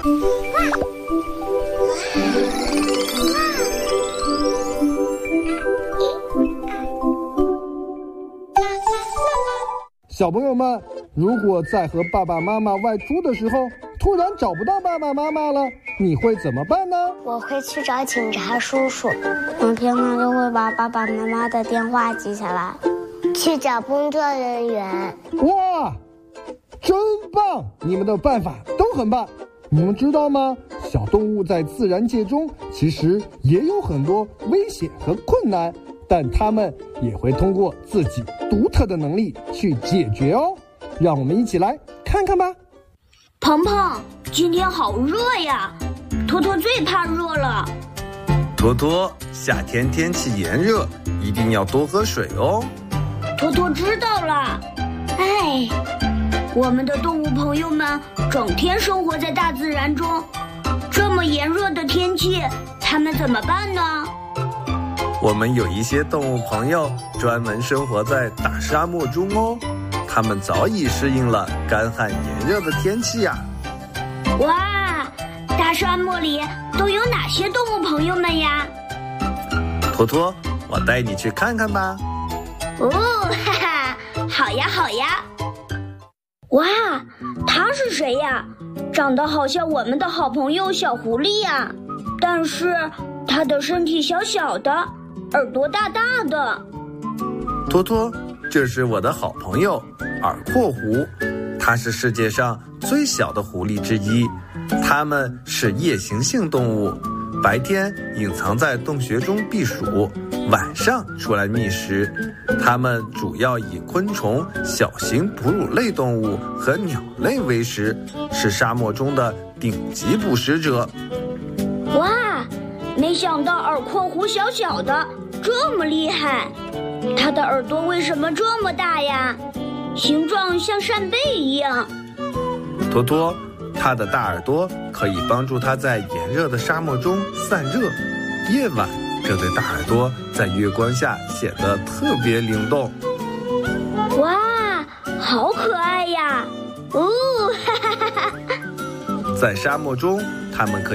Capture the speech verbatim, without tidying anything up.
小朋友们，如果在和爸爸妈妈外出的时候，突然找不到爸爸妈妈了，你会怎么办呢？ 我会去找警察叔叔，我平常就会把爸爸妈妈的电话记下来，去找工作人员。 哇，真棒！你们的办法都很棒。你们知道吗？小动物在自然界中其实也有很多危险和困难，但它们也会通过自己独特的能力去解决哦。让我们一起来看看吧。 鹏鹏，今天好热呀，托托最怕热了。 托托，夏天天气炎热，一定要多喝水哦。 托托知道了。哎，我们的动物朋友们整天生活在大自然中，这么炎热的天气，他们怎么办呢？ 我们有一些动物朋友专门生活在大沙漠中哦，他们早已适应了干旱炎热的天气呀。 哇，大沙漠里都有哪些动物朋友们呀？ 托托，我带你去看看吧。 哦，哈哈，好呀好呀。哇，他是谁呀？长得好像我们的好朋友小狐狸呀，但是他的身体小小的，耳朵大大的。 托托，这是我的好朋友耳廓狐，它是世界上最小的狐狸之一。它们是夜行性动物，白天隐藏在洞穴中避暑，晚上出来觅食。它们主要以昆虫、小型哺乳类动物和鸟类为食，是沙漠中的顶级捕食者。 哇，没想到耳廓狐小小的这么厉害，它的耳朵为什么这么大呀？形状像扇贝一样。 托托，它的大耳朵可以帮助它在炎热的沙漠中散热，夜晚这对大耳朵在月光下显得特别灵动。 哇，好可爱呀！哦，哈哈哈哈。 在沙漠中，它们可以